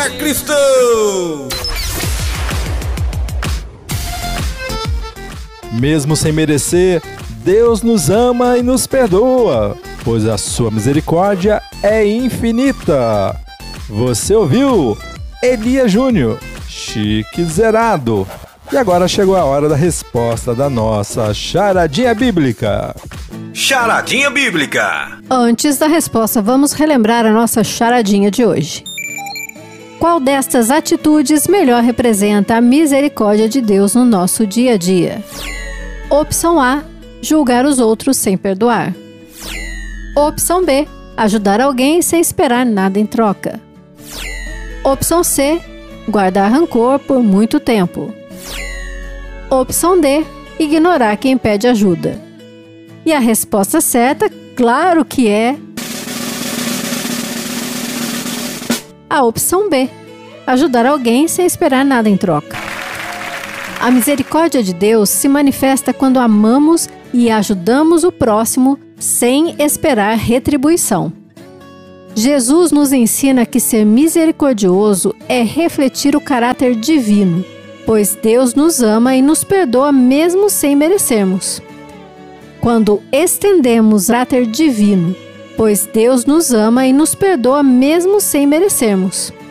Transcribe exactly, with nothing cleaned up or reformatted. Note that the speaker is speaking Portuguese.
Olá, cristão! Mesmo sem merecer, Deus nos ama e nos perdoa, pois a sua misericórdia é infinita. Você ouviu? Elias Júnior, chique zerado. E agora chegou a hora da resposta da nossa charadinha bíblica. Charadinha bíblica. Antes da resposta, vamos relembrar a nossa charadinha de hoje. Qual destas atitudes melhor representa a misericórdia de Deus no nosso dia a dia? Opção A, julgar os outros sem perdoar. Opção B, ajudar alguém sem esperar nada em troca. Opção C, guardar rancor por muito tempo. Opção D, ignorar quem pede ajuda. E a resposta certa, claro que é a opção B, ajudar alguém sem esperar nada em troca. A misericórdia de Deus se manifesta quando amamos e ajudamos o próximo sem esperar retribuição. Jesus nos ensina que ser misericordioso é refletir o caráter divino, pois Deus nos ama e nos perdoa mesmo sem merecermos. Quando estendemos o caráter divino, pois Deus nos ama e nos perdoa mesmo sem merecermos.